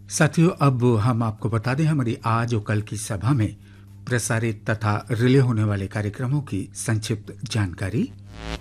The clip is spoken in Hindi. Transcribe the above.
साथियों, अब हम आपको बता दें हमारी आज और कल की सभा में प्रसारित तथा रिले होने वाले कार्यक्रमों की संक्षिप्त जानकारी।